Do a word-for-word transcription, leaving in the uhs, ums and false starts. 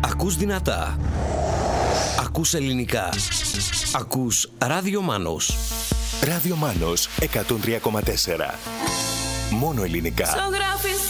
Ακούς δυνατά. Ακούς ελληνικά. Ακούς Ράδιο Μάνος. Ράδιο Μάνος εκατόν τρία κόμμα τέσσερα. Μόνο ελληνικά. Ζωγράφισε